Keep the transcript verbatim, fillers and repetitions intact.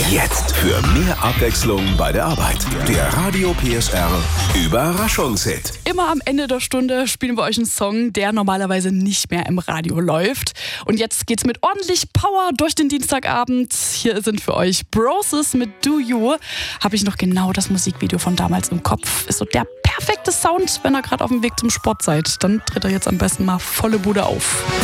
Jetzt für mehr Abwechslung bei der Arbeit. Der Radio P S R Überraschungshit. Immer am Ende der Stunde spielen wir euch einen Song, der normalerweise nicht mehr im Radio läuft. Und jetzt geht's mit ordentlich Power durch den Dienstagabend. Hier sind für euch Broses mit Do You. Habe ich noch genau das Musikvideo von damals im Kopf. Ist so der perfekte Sound, wenn ihr gerade auf dem Weg zum Sport seid. Dann tritt er jetzt am besten mal volle Bude auf.